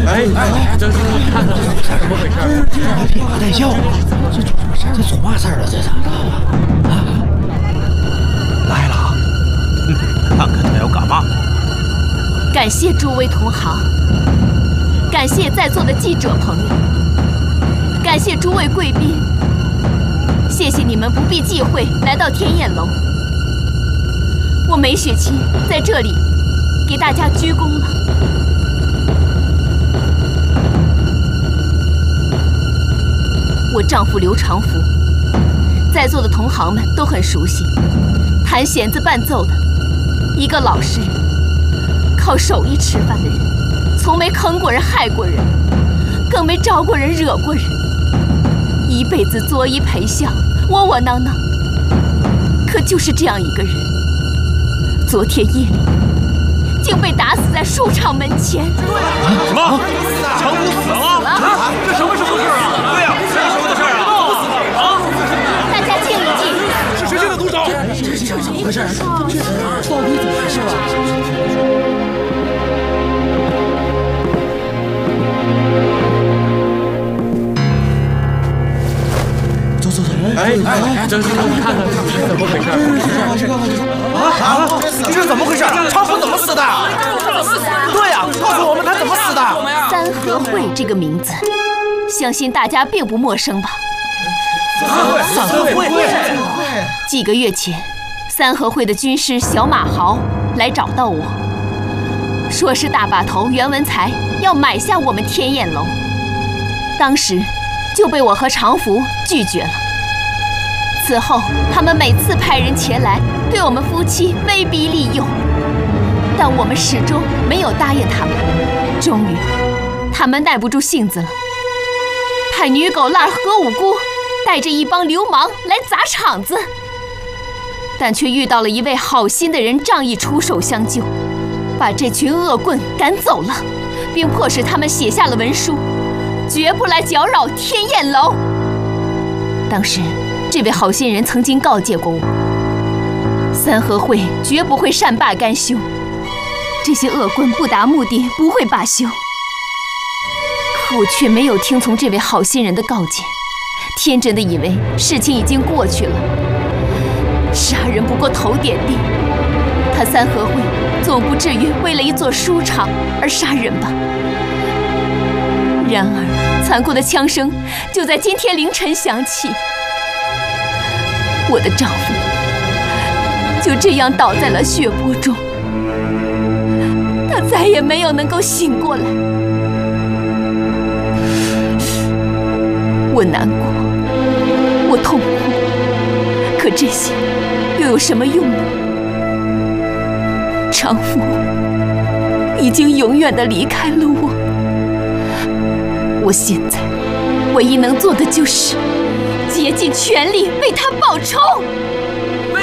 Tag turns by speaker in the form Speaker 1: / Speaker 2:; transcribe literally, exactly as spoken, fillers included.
Speaker 1: 哎哎，这这看看这怎么回事？这披麻戴孝，这这这做嘛事儿了？这是啊！来了，看看他要干嘛？
Speaker 2: 感谢诸位同行，感谢在座的记者朋友，感谢诸位贵宾，谢谢你们不避忌讳来到天燕楼。我梅雪琪在这里给大家鞠躬了。我丈夫刘长福，在座的同行们都很熟悉，弹弦子伴奏的一个老实人，靠手艺吃饭的人，从没坑过人害过人，更没招过人惹过人，一辈子作揖陪笑，窝窝囊囊。可就是这样一个人，昨天夜里竟被打死在书场门前。
Speaker 1: 什么？长福死了？啊！这什么时候的事啊？对呀，什么时候的事啊？啊！
Speaker 2: 大家静一静。
Speaker 1: 是谁先的毒手？
Speaker 3: 这是怎么回事？这到底怎么回事啊？走走走！哎哎，这这看看是怎么回事？啊啊！这是怎么回事？长福怎么死的？对呀，告诉我们他怎么死的。
Speaker 2: 三合会这个名字，相信大家并不陌生吧？
Speaker 3: 三合会。
Speaker 2: 几个月前，三合会的军师小马豪来找到我，说是大把头袁文才要买下我们天燕楼，当时就被我和常福拒绝了。此后，他们每次派人前来，对我们夫妻威逼利诱，但我们始终没有答应他们。终于，他们耐不住性子了，派女狗烂何五姑带着一帮流氓来砸场子，但却遇到了一位好心的人仗义出手相救，把这群恶棍赶走了，并迫使他们写下了文书，绝不来搅扰天燕楼。当时，这位好心人曾经告诫过我，三合会绝不会善罢甘休，这些恶棍不达目的不会罢休。可我却没有听从这位好心人的告诫，天真的以为事情已经过去了。杀人不过头点地，他三合会总不至于为了一座书场而杀人吧？然而，残酷的枪声就在今天凌晨响起，我的丈夫就这样倒在了血泊中，他再也没有能够醒过来。我难过，我痛苦，可这些又有什么用呢？丈夫已经永远地离开了我，我现在唯一能做的就是竭尽全力为他报仇。